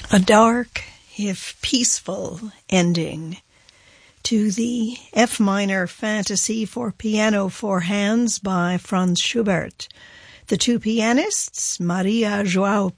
A dark, if peaceful, ending to the F minor Fantasy for Piano 4 Hands by Franz Schubert. The two pianists, Maria João